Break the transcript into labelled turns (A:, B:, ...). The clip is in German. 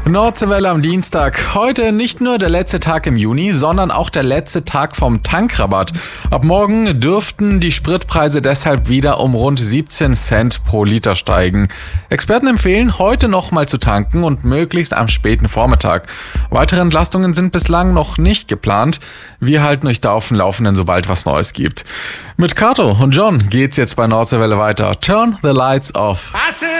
A: Nordseewelle am Dienstag. Heute nicht nur der letzte Tag im Juni, sondern auch der letzte Tag vom Tankrabatt. Ab morgen dürften die Spritpreise deshalb wieder um rund 17 Cent pro Liter steigen. Experten empfehlen, heute noch mal zu tanken und möglichst am späten Vormittag. Weitere Entlastungen sind bislang noch nicht geplant. Wir halten euch da auf dem Laufenden, sobald was Neues gibt. Mit Kato und John geht's jetzt bei Nordseewelle weiter. Turn the lights off.